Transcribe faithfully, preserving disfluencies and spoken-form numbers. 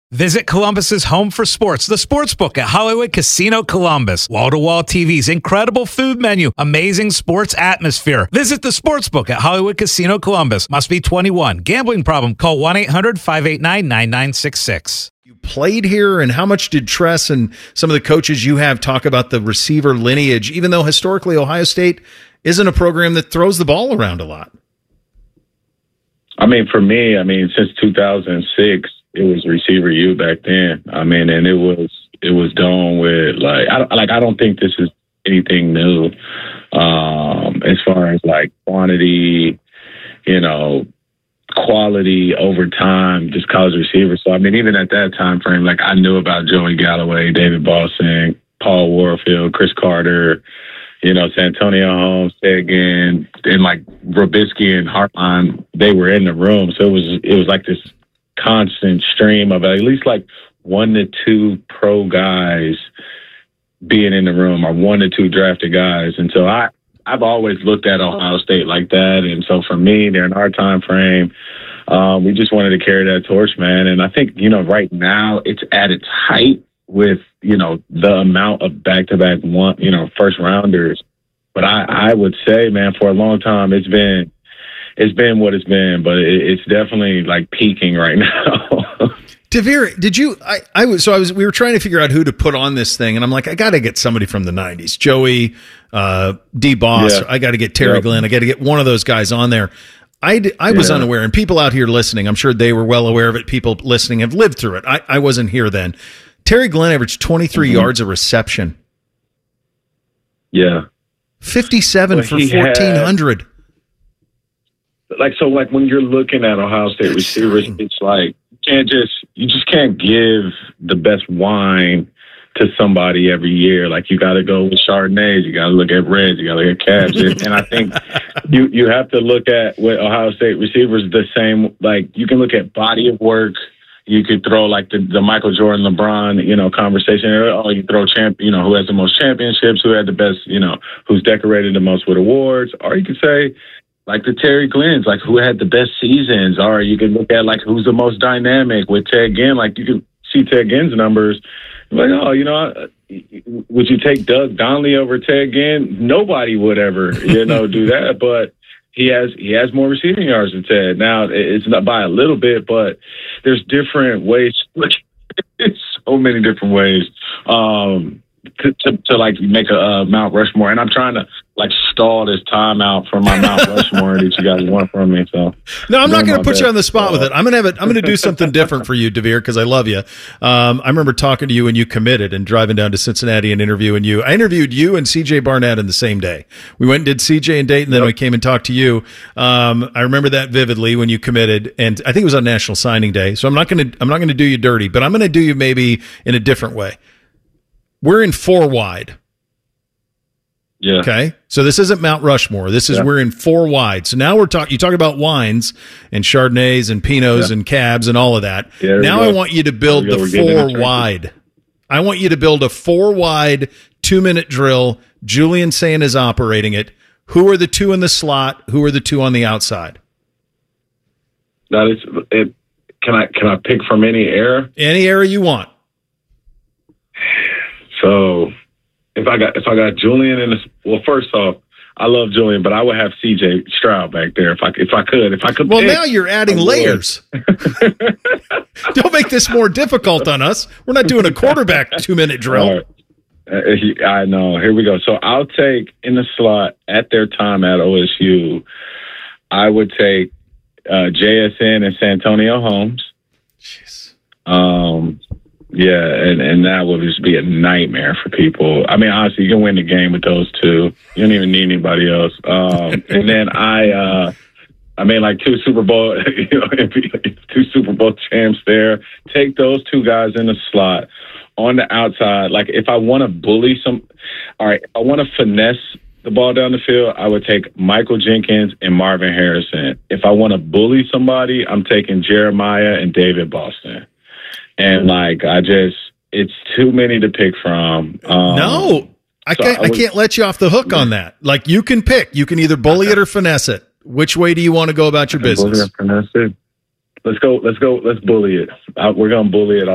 Visit Columbus's home for sports, the Sportsbook at Hollywood Casino Columbus. Wall-to-wall T Vs, incredible food menu, amazing sports atmosphere. Visit the Sportsbook at Hollywood Casino Columbus. Must be twenty-one. Gambling problem? Call one eight hundred five eight nine nine nine six six. You played here, and how much did Tress and some of the coaches you have talk about the receiver lineage, even though historically Ohio State isn't a program that throws the ball around a lot? I mean, for me, I mean, since two thousand six, it was receiver U back then. I mean, and it was it was done with like I like I don't think this is anything new um, as far as like quantity, you know, quality over time, just college receivers. So I mean, even at that time frame, like I knew about Joey Galloway, David Boston, Paul Warfield, Chris Carter, you know, Santonio Holmes, Sagan, and like Robisky and Hartline. They were in the room, so it was it was like this constant stream of at least like one to two pro guys being in the room, or one to two drafted guys. And so I, I've always looked at Ohio State like that. And so for me, during our time frame, um, we just wanted to carry that torch, man. And I think, you know, right now it's at its height with, you know, the amount of back-to-back one, you know, first rounders. But I, I would say, man, for a long time, it's been, It's been what it's been, but it, it's definitely like peaking right now. Devere, did you? I, I was so I was. We were trying to figure out who to put on this thing, and I'm like, I got to get somebody from the nineties. Joey, uh, D. Boss. Yeah. I got to get Terry yep. Glenn. I got to get one of those guys on there. I, d- I was yeah. unaware, and people out here listening, I'm sure they were well aware of it. People listening have lived through it. I, I wasn't here then. Terry Glenn averaged twenty-three mm-hmm. yards a reception. Yeah, fifty-seven well, for fourteen hundred. Like, so like when you're looking at Ohio State receivers, it's like, you can't just, you just can't give the best wine to somebody every year. Like you got to go with Chardonnays, you got to look at Reds, you got to look at Cabs. And I think you, you have to look at with Ohio State receivers the same, like you can look at body of work. You could throw like the, the Michael Jordan, LeBron, you know, conversation. Oh, you throw champ, you know, who has the most championships, who had the best, you know, who's decorated the most with awards. Or you could say, like the Terry Glenn's, like who had the best seasons, or you can look at like who's the most dynamic with Ted Ginn. Like you can see Ted Ginn's numbers, like oh, you know, would you take Doug Donnelly over Ted Ginn? Nobody would ever, you know, do that. But he has he has more receiving yards than Ted. Now it's not by a little bit, but there's different ways. It's so many different ways um, to, to to like make a uh, Mount Rushmore, and I'm trying to like stall this time out for my Mount Rushmore that you guys want from me. So no, I'm not going to put best. you on the spot with it. I'm going to have it. I'm going to do something different for you, Devere, because I love you. Um, I remember talking to you when you committed and driving down to Cincinnati and interviewing you. I interviewed you and C J Barnett in the same day. We went and did C J in Dayton, then yep. we came and talked to you. Um, I remember that vividly when you committed, and I think it was on National Signing Day. So I'm not going to I'm not going to do you dirty, but I'm going to do you maybe in a different way. We're in four wide. Yeah. Okay. So this isn't Mount Rushmore. This is, yeah. we're in four wide. So now we're talking, you talk about wines and Chardonnays and Pinots yeah. and Cabs and all of that. Yeah, now I want you to build the four wide. I want you to build a four wide two minute drill. Julian Sayin is operating it. Who are the two in the slot? Who are the two on the outside? That is it. Can I, can I pick from any era? Any era you want. So, If I got if I got Julian in this, well, first off, I love Julian, but I would have C J Stroud back there if I if I could if I could. Well, pick, now you're adding layers. Don't make this more difficult on us. We're not doing a quarterback two minute drill. Right. Uh, I know. Here we go. So I'll take in the slot at their time at O S U. I would take uh, J S N and Santonio Holmes. Jeez. Um. Yeah, and, and that would just be a nightmare for people. I mean, honestly, you can win the game with those two. You don't even need anybody else. Um, and then I, uh, I mean, like two Super Bowl, you know, two Super Bowl champs there. Take those two guys in the slot on the outside. Like, if I want to bully some, all right, I want to finesse the ball down the field, I would take Michael Jenkins and Marvin Harrison. If I want to bully somebody, I'm taking Jeremiah and David Boston. And like, I just, it's too many to pick from. Um, no, I so can't, I, was, I can't let you off the hook on that. Like, you can pick, you can either bully it or finesse it. Which way do you want to go about your business? Bully or finesse it. Let's go, let's go, let's bully it. Uh, we're going to bully it all.